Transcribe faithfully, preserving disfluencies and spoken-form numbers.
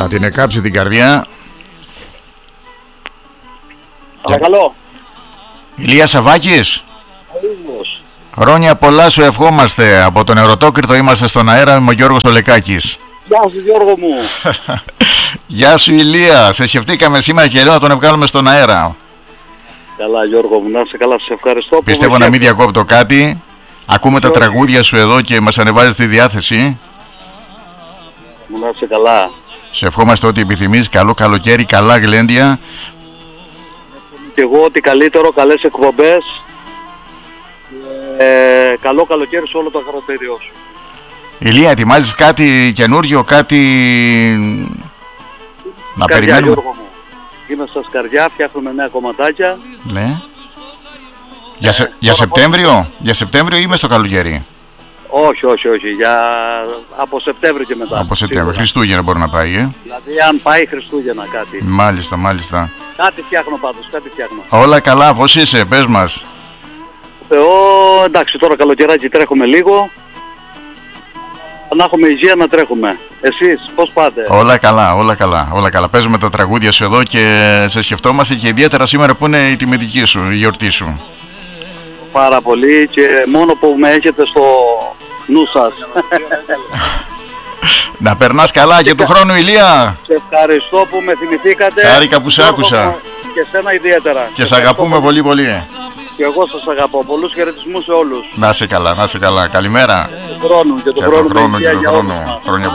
Θα την εκάψει την καρδιά. Παρακαλώ. Ηλία Σαββάκης. Χρόνια πολλά σου ευχόμαστε. Από τον Ερωτόκριτο είμαστε στον αέρα με ο Γιώργος Ολεκάκης. Γεια σου Γιώργο μου. Γεια σου Ηλία. Σε σκεφτήκαμε σήμερα και να τον βγάλουμε στον αέρα. Καλά Γιώργο μου, να είσαι καλά, σε ευχαριστώ. Πιστεύω να μην διακόπτω κάτι. Ακούμε τα τραγούδια σου εδώ και μας ανεβάζεις τη διάθεση. Μου να είσαι καλά. Σε ευχόμαστε ό,τι επιθυμείς. Καλό καλοκαίρι, καλά γλέντια. Και εγώ ό,τι καλύτερο, καλές εκπομπές. Ε, καλό καλοκαίρι σε όλο το ακροατήριό σου. Ηλία, ετοιμάζεις κάτι καινούριο, κάτι να Σκαριά, περιμένουμε? Γιώργο μου. Είμαι στα σκαριά, φτιάχνουμε νέα κομματάκια. Ναι. Για, σε, για Σεπτέμβριο, για Σεπτέμβριο ή μες στο καλοκαίρι? Όχι, όχι, όχι. Για... Από Σεπτέμβριο και μετά. Από Σεπτέμβριο. Χριστούγεννα μπορεί να πάει, ε. Δηλαδή, αν πάει Χριστούγεννα κάτι. Μάλιστα, μάλιστα. Κάτι φτιάχνω πάντως, κάτι φτιάχνω. Όλα καλά, πώς είσαι, πες μας. Θεό, εντάξει, τώρα καλοκαιράκι τρέχουμε λίγο. Να έχουμε υγεία να τρέχουμε. Εσείς, πώς πάτε? Όλα καλά, όλα καλά, όλα καλά. Παίζουμε τα τραγούδια σου εδώ και σε σκεφτόμαστε και ιδιαίτερα σήμερα που είναι η τιμητική σου, η γιορτή σου. Πάρα πολύ και μόνο που με έχετε στο νου σας. Να περνάς καλά και του χρόνου, Ηλία. Σε ευχαριστώ που με θυμηθήκατε. Χάρηκα που σε άκουσα. Και σένα ιδιαίτερα. Και σε αγαπούμε πολύ πολύ. Και εγώ σας αγαπώ. Πολλούς χαιρετισμούς σε όλους. Να είσαι καλά, να είσαι καλά. Καλημέρα. Του χρόνου και του χρόνου. Και του χρόνου και του χρόνου. Χρόνια